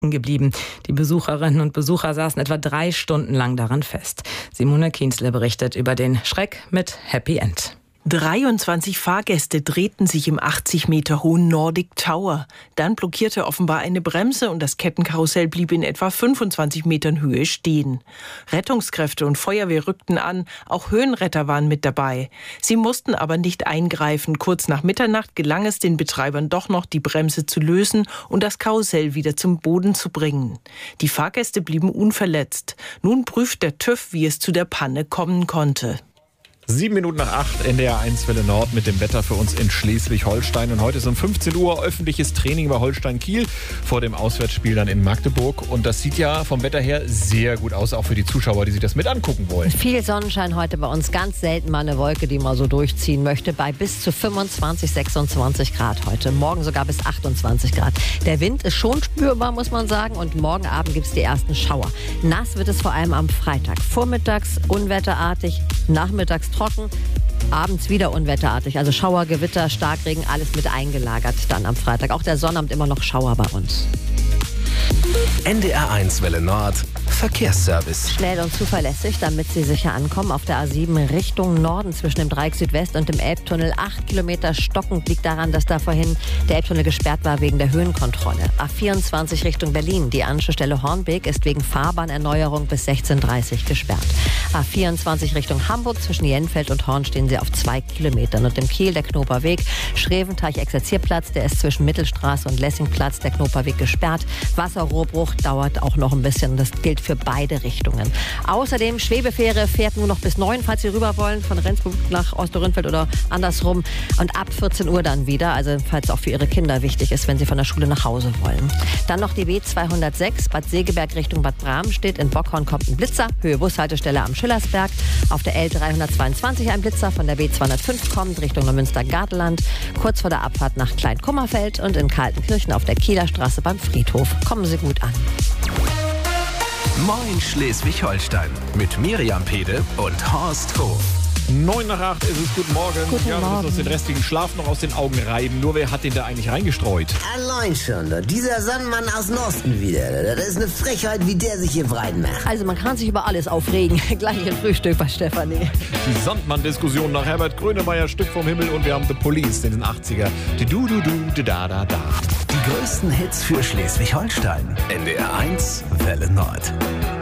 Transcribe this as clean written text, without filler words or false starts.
geblieben. Die Besucherinnen und Besucher saßen etwa 3 Stunden lang daran fest. Simone Kienzle berichtet über den Schreck mit Happy End. 23 Fahrgäste drehten sich im 80 Meter hohen Nordic Tower. Dann blockierte offenbar eine Bremse und das Kettenkarussell blieb in etwa 25 Metern Höhe stehen. Rettungskräfte und Feuerwehr rückten an, auch Höhenretter waren mit dabei. Sie mussten aber nicht eingreifen. Kurz nach Mitternacht gelang es den Betreibern doch noch, die Bremse zu lösen und das Karussell wieder zum Boden zu bringen. Die Fahrgäste blieben unverletzt. Nun prüft der TÜV, wie es zu der Panne kommen konnte. 7 Minuten nach 8, NDR 1 Welle Nord mit dem Wetter für uns in Schleswig-Holstein. Und heute ist um 15 Uhr öffentliches Training bei Holstein Kiel vor dem Auswärtsspiel dann in Magdeburg. Und das sieht ja vom Wetter her sehr gut aus, auch für die Zuschauer, die sich das mit angucken wollen. Viel Sonnenschein heute bei uns, ganz selten mal eine Wolke, die mal so durchziehen möchte, bei bis zu 25, 26 Grad heute. Morgen sogar bis 28 Grad. Der Wind ist schon spürbar, muss man sagen. Und morgen Abend gibt es die ersten Schauer. Nass wird es vor allem am Freitag. Vormittags unwetterartig, nachmittags trocken, abends wieder unwetterartig. Also Schauer, Gewitter, Starkregen, alles mit eingelagert dann am Freitag. Auch der Sonnabend immer noch Schauer bei uns. NDR 1 Welle Nord Verkehrsservice. Schnell und zuverlässig, damit Sie sicher ankommen. Auf der A7 Richtung Norden zwischen dem Dreieck Südwest und dem Elbtunnel 8 Kilometer stockend. Liegt daran, dass da vorhin der Elbtunnel gesperrt war wegen der Höhenkontrolle. A24 Richtung Berlin. Die Anschlussstelle Hornbeek ist wegen Fahrbahnerneuerung bis 16:30 gesperrt. A24 Richtung Hamburg zwischen Jenfeld und Horn stehen Sie auf 2 Kilometern. Und im Kiel der Knoperweg, Schreventeich-Exerzierplatz, der ist zwischen Mittelstraße und Lessingplatz, der Knoperweg gesperrt. Wasserrohrbruch dauert auch noch ein bisschen. Das gilt für beide Richtungen. Außerdem, Schwebefähre fährt nur noch bis 9, falls Sie rüber wollen, von Rendsburg nach Osterrönfeld oder andersrum. Und ab 14 Uhr dann wieder, also falls auch für Ihre Kinder wichtig ist, wenn Sie von der Schule nach Hause wollen. Dann noch die B206, Bad Segeberg Richtung Bad Bramstedt. In Bockhorn kommt ein Blitzer, Höhe Bushaltestelle am Schillersberg. Auf der L322 ein Blitzer von der B205 kommt Richtung Neumünster-Gardeland. Kurz vor der Abfahrt nach Klein-Kummerfeld und in Kaltenkirchen auf der Kieler Straße beim Friedhof. Kommen Sie gut an. Moin Schleswig-Holstein mit Miriam Pede und Horst Hof. 9 nach 8 ist es. Guten Morgen. Guten Wir müssen uns den restlichen Schlaf noch aus den Augen reiben. Nur wer hat den da eigentlich reingestreut? Allein schon, dieser Sandmann aus dem Osten wieder. Das ist eine Frechheit, wie der sich hier breit macht. Also man kann sich über alles aufregen. Gleich ein Frühstück bei Stefanie. Die Sandmann-Diskussion nach Herbert Grönemeyer, Stück vom Himmel. Und wir haben The Police in den 80er. Die du, da, da, da. Die größten Hits für Schleswig-Holstein. NDR 1 Welle Nord.